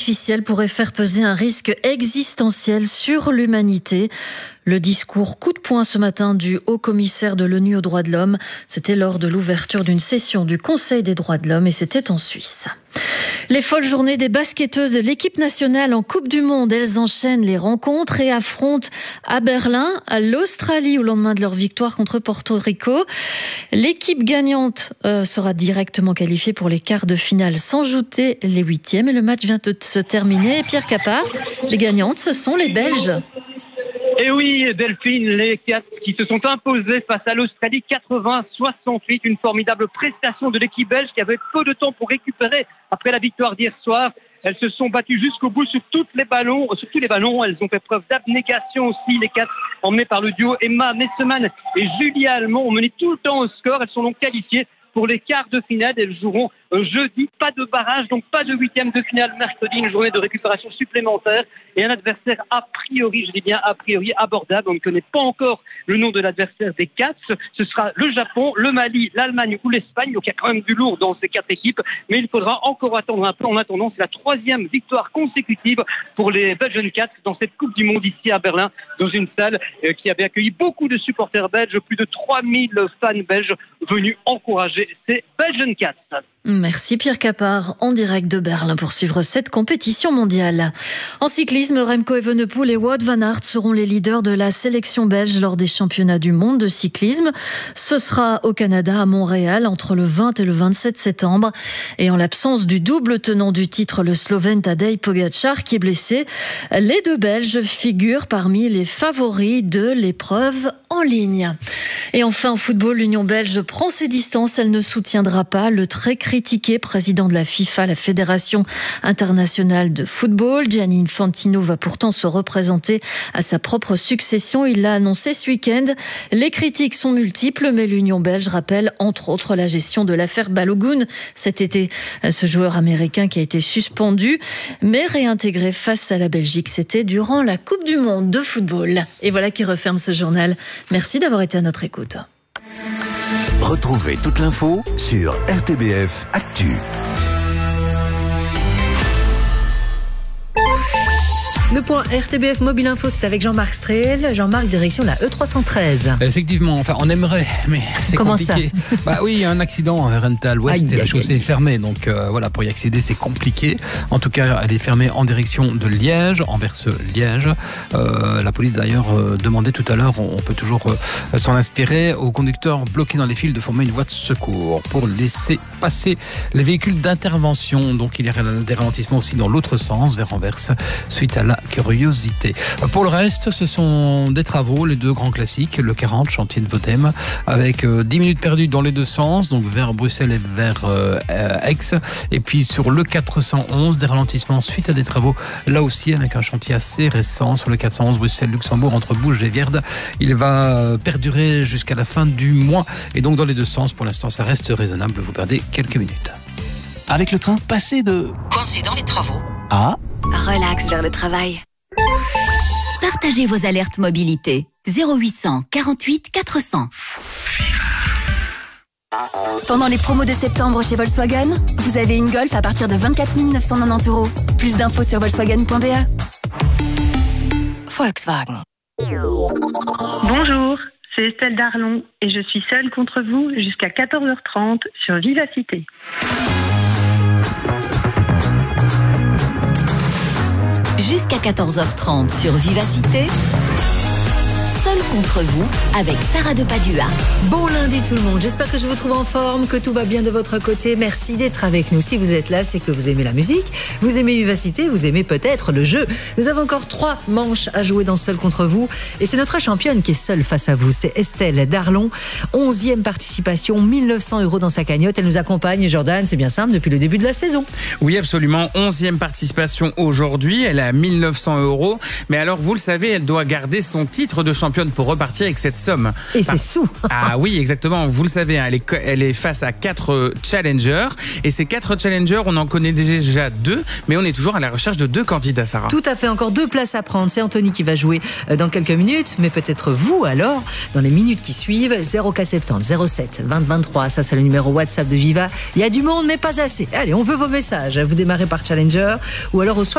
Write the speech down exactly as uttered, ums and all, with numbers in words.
artificielle pourrait faire peser un risque existentiel sur l'humanité. Le discours coup de poing ce matin du haut-commissaire de l'ONU aux droits de l'homme, c'était lors de l'ouverture d'une session du Conseil des droits de l'homme et c'était en Suisse. Les folles journées des basketteuses de l'équipe nationale en Coupe du Monde, elles enchaînent les rencontres et affrontent à Berlin, à l'Australie au lendemain de leur victoire contre Porto Rico. L'équipe gagnante euh, sera directement qualifiée pour les quarts de finale sans jouer les huitièmes et le match vient de se terminer. Et Pierre Capard, les gagnantes, ce sont les Belges. Et oui, Delphine, les quatre qui se sont imposés face à l'Australie quatre-vingts à soixante-huit. Une formidable prestation de l'équipe belge qui avait peu de temps pour récupérer après la victoire d'hier soir. Elles se sont battues jusqu'au bout sur, toutes les ballons, sur tous les ballons. Elles ont fait preuve d'abnégation aussi, les quatre emmenées par le duo Emma Messemann et Julia Allemand ont mené tout le temps au score. Elles sont donc qualifiées pour les quarts de finale. Elles joueront jeudi, pas de barrage, donc pas de huitième de finale mercredi, une journée de récupération supplémentaire et un adversaire a priori, je dis bien a priori, abordable. On ne connaît pas encore le nom de l'adversaire des quatre. Ce sera le Japon, le Mali, l'Allemagne ou l'Espagne. Donc il y a quand même du lourd dans ces quatre équipes, mais il faudra encore attendre un peu. En attendant, c'est la troisième victoire consécutive pour les Belgian Cats dans cette Coupe du Monde ici à Berlin, dans une salle qui avait accueilli beaucoup de supporters belges, plus de trois mille fans belges venus encourager ces Belgian Cats. Merci Pierre Capard, en direct de Berlin pour suivre cette compétition mondiale. En cyclisme, Remco Evenepoel et Wout van Aert seront les leaders de la sélection belge lors des championnats du monde de cyclisme. Ce sera au Canada, à Montréal, entre le vingt et le vingt-sept septembre. Et en l'absence du double tenant du titre, le Slovène Tadej Pogačar, qui est blessé, les deux Belges figurent parmi les favoris de l'épreuve en ligne. Et enfin, en football, l'Union belge prend ses distances. Elle ne soutiendra pas le très critiqué président de la FIFA, la Fédération internationale de football. Gianni Infantino va pourtant se représenter à sa propre succession. Il l'a annoncé ce week-end. Les critiques sont multiples, mais l'Union belge rappelle entre autres la gestion de l'affaire Balogun cet été. Ce joueur américain qui a été suspendu, mais réintégré face à la Belgique. C'était durant la Coupe du Monde de football. Et voilà qui referme ce journal. Merci d'avoir été à notre écoute. Retrouvez toute l'info sur R T B F Actu. Le point R T B F Mobile Info, c'est avec Jean-Marc Stréel. Jean-Marc, direction la E trois cent treize. Effectivement, enfin on aimerait, mais c'est Comment compliqué. ça Bah oui, il y a un accident à Rental Ouest aïe, et la aïe, chaussée aïe. est fermée, donc euh, voilà, pour y accéder c'est compliqué. En tout cas, elle est fermée en direction de Liège, envers Liège. Euh, la police d'ailleurs euh, demandait tout à l'heure, on, on peut toujours euh, s'en inspirer, aux conducteurs bloqués dans les fils de former une voie de secours pour laisser passer les véhicules d'intervention. Donc il y a des ralentissements aussi dans l'autre sens, vers Anvers, suite à la curiosité. Pour le reste, ce sont des travaux, les deux grands classiques, le quarante, chantier de Votem, avec euh, dix minutes perdues dans les deux sens, donc vers Bruxelles et vers euh, Aix. Et puis sur le quatre cent onze, des ralentissements suite à des travaux, là aussi avec un chantier assez récent sur le quatre cent onze Bruxelles-Luxembourg entre Bouges et Vierde. Il va perdurer jusqu'à la fin du mois. Et donc dans les deux sens, pour l'instant, ça reste raisonnable. Vous perdez quelques minutes. Avec le train, passez de Coincé dans les travaux. à Relax vers le travail. Partagez vos alertes mobilité. zéro huit cent quarante-huit quatre cents. Pendant les promos de septembre chez Volkswagen, vous avez une Golf à partir de vingt-quatre mille neuf cent quatre-vingt-dix euros. Plus d'infos sur volkswagen point b e. Volkswagen. Bonjour, c'est Estelle Darlon et je suis seule contre vous jusqu'à quatorze heures trente sur Vivacité. Jusqu'à quatorze heures trente sur Vivacité. Seul contre vous avec Sarah de Padua. Bon lundi tout le monde, j'espère que je vous trouve en forme, que tout va bien de votre côté. Merci d'être avec nous. Si vous êtes là, c'est que vous aimez la musique, vous aimez Vivacité, vous aimez peut-être le jeu. Nous avons encore trois manches à jouer dans Seul contre vous. Et c'est notre championne qui est seule face à vous, c'est Estelle Darlon. Onzième participation, mille neuf cents euros dans sa cagnotte. Elle nous accompagne, Jordan, c'est bien simple, depuis le début de la saison. Oui, absolument. Onzième participation aujourd'hui. Elle est à mille neuf cents euros. Mais alors, vous le savez, elle doit garder son titre de championne pour repartir avec cette somme. Et Par... c'est sous. Ah oui, exactement. Vous le savez, hein, elle, est, elle est face à quatre challengers. Et ces quatre challengers, on en connaît déjà deux, mais on est toujours à la recherche de deux candidats, Sarah. Tout à fait, encore deux places à prendre. C'est Anthony qui va jouer dans quelques minutes, mais peut-être vous alors, dans les minutes qui suivent. Zéro quatre soixante-dix zéro sept vingt vingt-trois, ça c'est le numéro WhatsApp de Viva. Il y a du monde, mais pas assez. Allez, on veut vos messages. Vous démarrez par Challenger ou alors au